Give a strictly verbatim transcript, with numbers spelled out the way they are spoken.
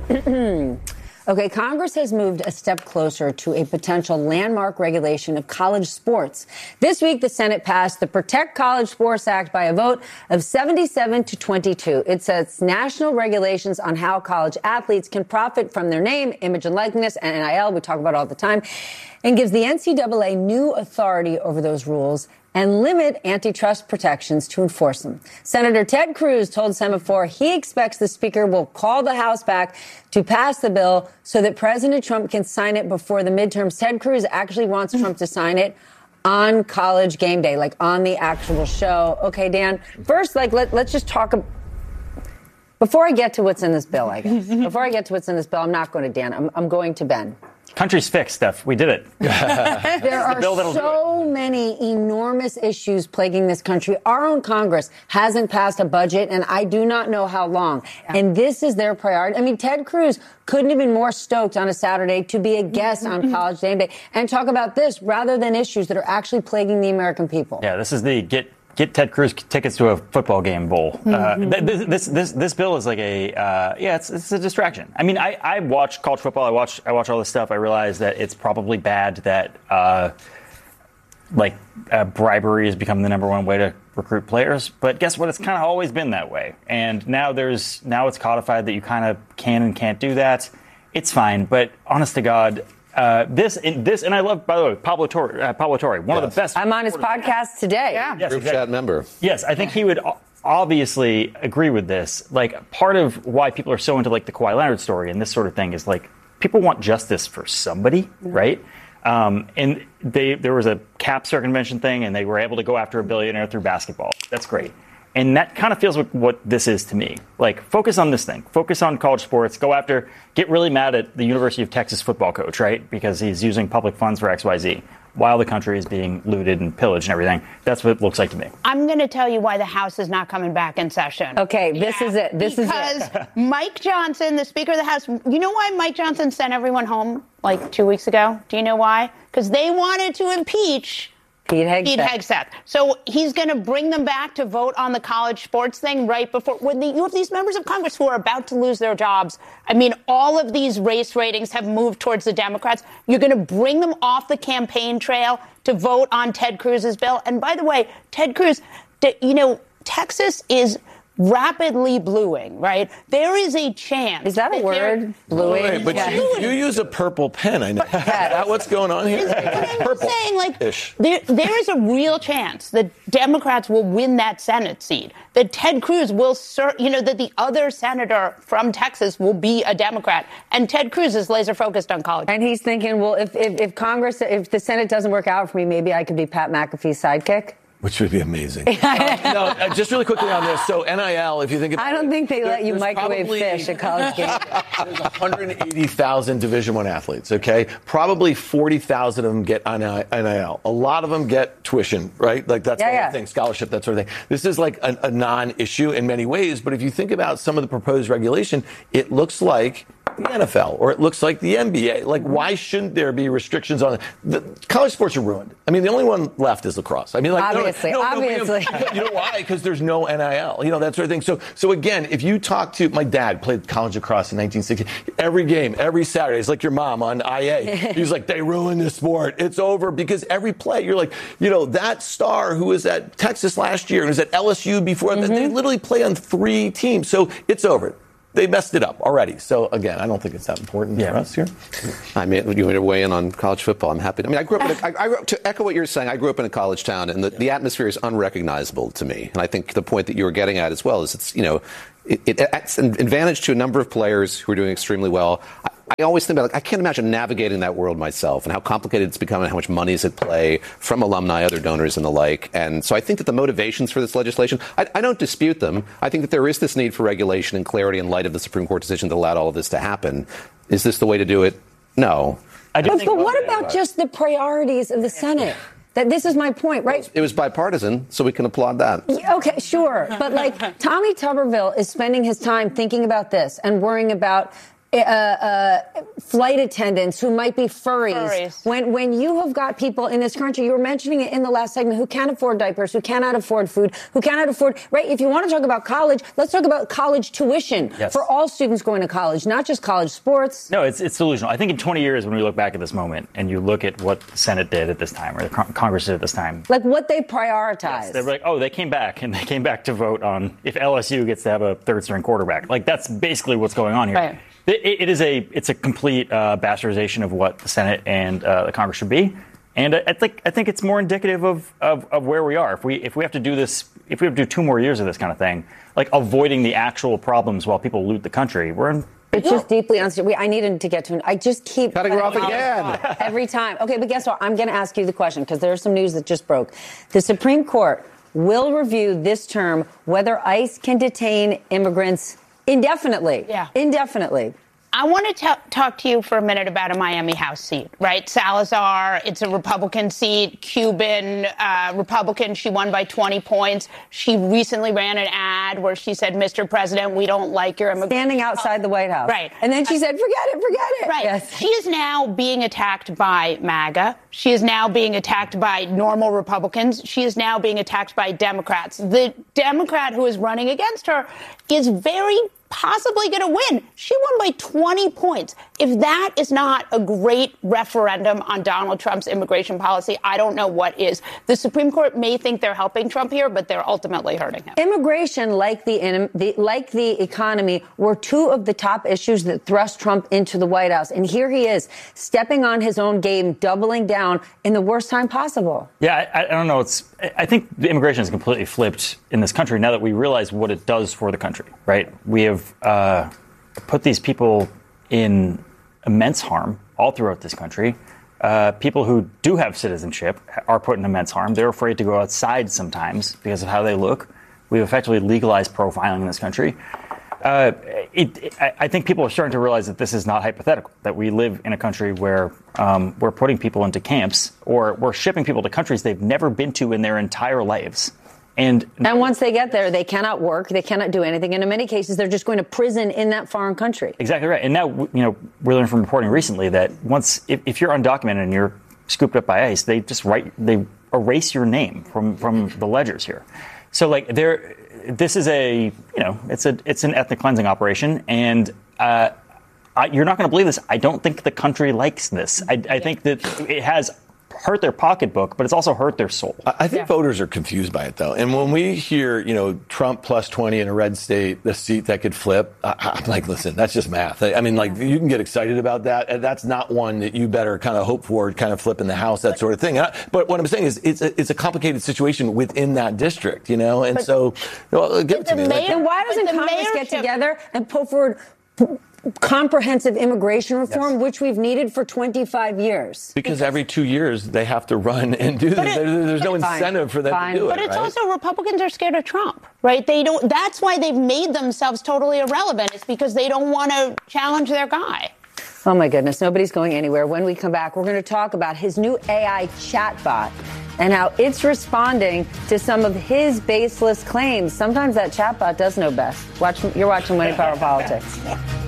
Okay, Congress has moved a step closer to a potential landmark regulation of college sports. This week, the Senate passed the Protect College Sports Act by a vote of seventy-seven to twenty-two. It sets national regulations on how college athletes can profit from their name, image and likeness, and N I L, we talk about all the time, and gives the N C double A new authority over those rules and limit antitrust protections to enforce them. Senator Ted Cruz told Semaphore he expects the speaker will call the House back to pass the bill so that President Trump can sign it before the midterms. Ted Cruz actually wants Trump to sign it on College Game Day, like on the actual show. Okay, Dan, first, like, let, let's just talk. Before I get to what's in this bill, I guess. Before I get to what's in this bill, I'm not going to Dan. I'm, I'm going to Ben. Country's fixed, Steph. We did it. There are the so many enormous issues plaguing this country. Our own Congress hasn't passed a budget, and I do not know how long. Yeah. And this is their priority. I mean, Ted Cruz couldn't have been more stoked on a Saturday to be a guest on College Game Day and talk about this rather than issues that are actually plaguing the American people. Yeah, this is the get Get Ted Cruz tickets to a football game bowl. Mm-hmm. Uh, this, this this this bill is like a uh, yeah, it's it's a distraction. I mean, I, I watch college football. I watch I watch all this stuff. I realize that it's probably bad that uh, like uh, bribery has become the number one way to recruit players. But guess what? It's kind of always been that way. And now there's now it's codified that you kind of can and can't do that. It's fine. But honest to God. Uh, this, and this, and I love, by the way, Pablo Torre, uh, Pablo Torre, one yes. of the best. I'm on his podcast today. Yeah. Yes, Group exactly. chat member. Yes, I think he would obviously agree with this. Like, part of why people are so into, like, the Kawhi Leonard story and this sort of thing is, like, people want justice for somebody, mm-hmm. right? Um, and they there was a cap circumvention thing, and they were able to go after a billionaire through basketball. That's great. And that kind of feels like what this is to me. Like, focus on this thing. Focus on college sports. Go after, get really mad at the University of Texas football coach, right? Because he's using public funds for X Y Z while the country is being looted and pillaged and everything. That's what it looks like to me. I'm going to tell you why the House is not coming back in session. Okay, this yeah. is it. This because is it. Because Mike Johnson, the Speaker of the House, you know why Mike Johnson sent everyone home like two weeks ago? Do you know why? Because they wanted to impeach Pete Hegseth. Pete Hegseth. So he's going to bring them back to vote on the college sports thing right before when the, you have these members of Congress who are about to lose their jobs. I mean, all of these race ratings have moved towards the Democrats. You're going to bring them off the campaign trail to vote on Ted Cruz's bill. And by the way, Ted Cruz, you know, Texas is rapidly bluing, right? There is a chance. Is that a word? Bluing? Wait, but yeah. you, you use a purple pen. I know. Is that what's going on here? I'm purple. saying, like, there, there is a real chance that Democrats will win that Senate seat. That Ted Cruz will, ser- you know, that the other senator from Texas will be a Democrat. And Ted Cruz is laser focused on college. And he's thinking, well, if, if, if Congress, if the Senate doesn't work out for me, maybe I could be Pat McAfee's sidekick. Which would be amazing. uh, no, uh, just really quickly on this. So N I L, if you think about I don't it, think they there, let you microwave probably, fish at college games. There's one hundred eighty thousand Division I athletes, okay? Probably forty thousand of them get N I L. A lot of them get tuition, right? Like that's yeah, the whole yeah. thing, scholarship, that sort of thing. This is like a, a non-issue in many ways, but if you think about some of the proposed regulation, it looks like the N F L, or it looks like the N B A. Like, why shouldn't there be restrictions on it? The, college sports are ruined. I mean, the only one left is lacrosse. I mean, like, obviously, no, no, obviously. No, you know why? Because there's no N I L, you know, that sort of thing. So, so again, if you talk to my dad, played college lacrosse in nineteen sixty. Every game, every Saturday, it's like your mom on I A. He's like, they ruined the sport. It's over because every play, you're like, you know, that star who was at Texas last year and was at L S U before, mm-hmm. they literally play on three teams. So it's over. They messed it up already. So, again, I don't think it's that important yeah. for us here. I mean, you want to weigh in on college football? I'm happy to. I mean, I grew up in a, I, I grew up, to echo what you're saying, I grew up in a college town, and the, the atmosphere is unrecognizable to me. And I think the point that you were getting at as well is it's, you know, it, it, it's an advantage to a number of players who are doing extremely well. I, I always think about, like, I can't imagine navigating that world myself and how complicated it's become and how much money is at play from alumni, other donors, and the like. And so I think that the motivations for this legislation, I, I don't dispute them. I think that there is this need for regulation and clarity in light of the Supreme Court decision that allowed all of this to happen. Is this the way to do it? No. I but but what about it, just the priorities of the Senate? That this is my point, right? It was bipartisan, so we can applaud that. Okay, sure. But, like, Tommy Tuberville is spending his time thinking about this and worrying about Uh, uh, flight attendants who might be furries. Furries. When when you have got people in this country, you were mentioning it in the last segment, who can't afford diapers, who cannot afford food, who cannot afford, right? If you want to talk about college, let's talk about college tuition yes. for all students going to college, not just college sports. No, it's it's delusional. I think in twenty years, when we look back at this moment and you look at what the Senate did at this time or the Con- Congress did at this time. Like what they prioritize. Yes, they're like, oh, they came back and they came back to vote on if L S U gets to have a third string quarterback. Like that's basically what's going on here. Right. It, it is a it's a complete uh, bastardization of what the Senate and uh, the Congress should be, and I, I think I think it's more indicative of, of, of where we are. If we if we have to do this, if we have to do two more years of this kind of thing, like avoiding the actual problems while people loot the country, we're in. It's just deeply unstable. I needed to get to it. I just keep cutting her off again every time. Okay, but guess what? I'm going to ask you the question because there's some news that just broke. The Supreme Court will review this term whether ICE can detain immigrants indefinitely. Yeah. Indefinitely. I want to t- talk to you for a minute about a Miami House seat, right? Salazar, it's a Republican seat, Cuban uh, Republican. She won by twenty points. She recently ran an ad where she said, Mister President, we don't like your immigration. Standing outside the White House. Right. And then she said, forget it, forget it. Right. Yes. She is now being attacked by MAGA. She is now being attacked by normal Republicans. She is now being attacked by Democrats. The Democrat who is running against her is very possibly going to win. She won by twenty points. If that is not a great referendum on Donald Trump's immigration policy, I don't know what is. The Supreme Court may think they're helping Trump here, but they're ultimately hurting him. Immigration, like the, the like the economy, were two of the top issues that thrust Trump into the White House. And here he is, stepping on his own game, doubling down in the worst time possible. Yeah, I, I don't know. It's I think the immigration is completely flipped in this country now that we realize what it does for the country, right? We have uh, put these people in immense harm all throughout this country. Uh, people who do have citizenship are put in immense harm. They're afraid to go outside sometimes because of how they look. We've effectively legalized profiling in this country. Uh, it, it, I think people are starting to realize that this is not hypothetical, that we live in a country where um, we're putting people into camps or we're shipping people to countries they've never been to in their entire lives. And, and once they get there, they cannot work, they cannot do anything. And in many cases, they're just going to prison in that foreign country. Exactly right. And now, you know, we learned from reporting recently that once, if, if you're undocumented and you're scooped up by ICE, they just write, they erase your name from, from the ledgers here. So, like, there, this is a, you know, it's a, it's an ethnic cleansing operation, and uh, I, you're not going to believe this. I don't think the country likes this. I, I think that it has hurt their pocketbook, but it's also hurt their soul. I think yeah. voters are confused by it, though. And when we hear, you know, Trump plus twenty in a red state, the seat that could flip, I, I'm like, listen, that's just math. I mean, like, you can get excited about that. And that's not one that you better kind of hope for, kind of flipping the House, that sort of thing. I, but what I'm saying is it's a, it's a complicated situation within that district, you know? And but, so, well, give it to me. Mayor, then why doesn't Congress get together and put forward comprehensive immigration reform, yes. which we've needed for twenty-five years? Because every two years they have to run and do this. It, there, there's no incentive for them fine. to do it. But it's right? also Republicans are scared of Trump, right? They don't. That's why they've made themselves totally irrelevant. It's because they don't want to challenge their guy. Oh, my goodness. Nobody's going anywhere. When we come back, we're going to talk about his new A I chatbot and how it's responding to some of his baseless claims. Sometimes that chatbot does know best. Watch, you're watching Money Power Politics.